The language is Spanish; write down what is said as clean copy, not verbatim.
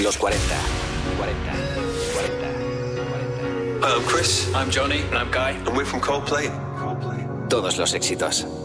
Los 40. 40. 40. 40. Hi, I'm Chris. I'm Johnny. And I'm Guy. And we're from Coldplay. Todos los éxitos.